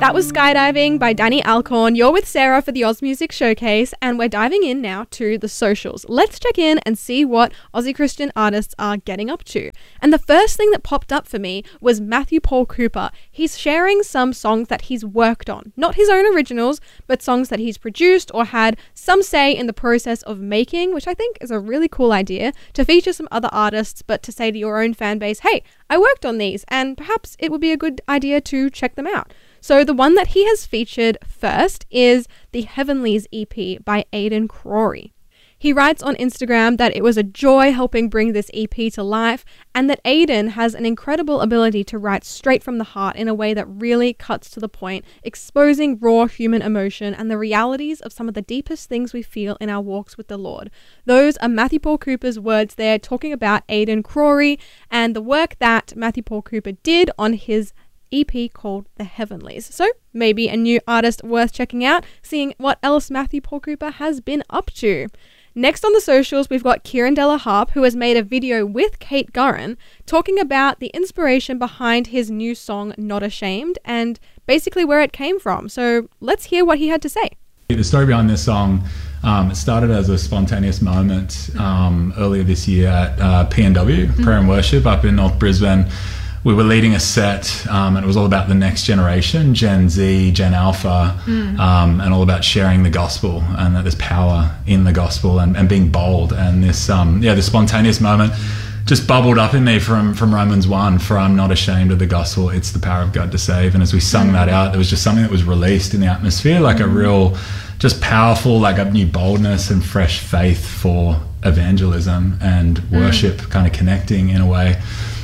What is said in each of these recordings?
That was Skydiving by Danny Alcorn. You're with Sarah for the Oz Music Showcase, and we're diving in now to the socials. Let's check in and see what Aussie Christian artists are getting up to. And the first thing that popped up for me was Matthew Paul Cooper. He's sharing some songs that he's worked on. Not his own originals, but songs that he's produced or had some say in the process of making, which I think is a really cool idea, to feature some other artists, but to say to your own fan base, hey, I worked on these, and perhaps it would be a good idea to check them out. So the one that he has featured first is the Heavenlies EP by Aidan Crowry. He writes on Instagram that it was a joy helping bring this EP to life, and that Aidan has an incredible ability to write straight from the heart in a way that really cuts to the point, exposing raw human emotion and the realities of some of the deepest things we feel in our walks with the Lord. Those are Matthew Paul Cooper's words there, talking about Aidan Crowry and the work that Matthew Paul Cooper did on his EP called The Heavenlies. So maybe a new artist worth checking out, seeing what else Matthew Paul Cooper has been up to. Next on the socials, we've got Kieran Della Harp, who has made a video with Kate Gurren talking about the inspiration behind his new song, Not Ashamed, and basically where it came from. So let's hear what he had to say. The story behind this song, it started as a spontaneous moment earlier this year at PNW, Prayer and Worship, up in North Brisbane. We were leading a set and it was all about the next generation, Gen Z, Gen Alpha, and all about sharing the gospel, and that there's power in the gospel and being bold. And this, this spontaneous moment just bubbled up in me from Romans 1, for I'm not ashamed of the gospel, it's the power of God to save. And as we sung that out, there was just something that was released in the atmosphere, like a real, just powerful, like a new boldness and fresh faith for evangelism and worship, kind of connecting in a way.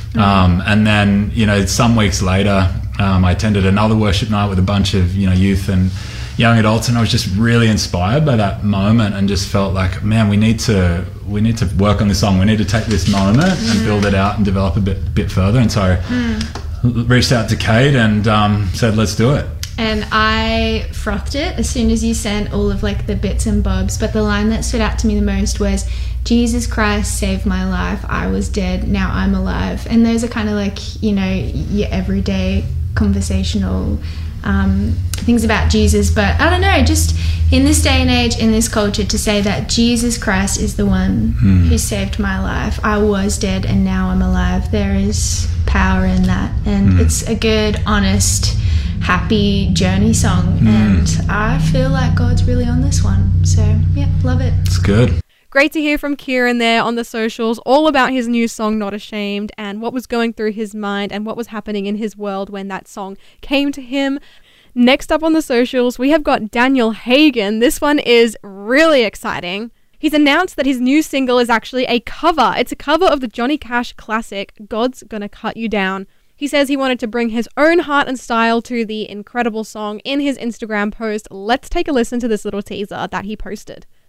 And then, some weeks later, I attended another worship night with a bunch of, youth and young adults, and I was just really inspired by that moment and just felt like, man, we need to work on this song. We need to take this moment and build it out and develop a bit further. And so I reached out to Kate and said, let's do it. And I frothed it as soon as you sent all of like the bits and bobs. But the line that stood out to me the most was, Jesus Christ saved my life. I was dead. Now I'm alive. And those are kind of like, your everyday conversational things about Jesus. But I don't know, just in this day and age, in this culture, to say that Jesus Christ is the one who saved my life. I was dead and now I'm alive. There is power in that. And it's a good, honest, happy journey song, and I feel like God's really on this one. So yeah, love it. It's good. Great to hear from Kieran there on the socials, all about his new song Not Ashamed and what was going through his mind and what was happening in his world when that song came to him. Next up on the socials, we have got Daniel Hagen. This one is really exciting. He's announced that his new single is actually a cover. It's a cover of the Johnny Cash classic, God's Gonna Cut You Down. He says he wanted to bring his own heart and style to the incredible song in his Instagram post. Let's take a listen to this little teaser that he posted.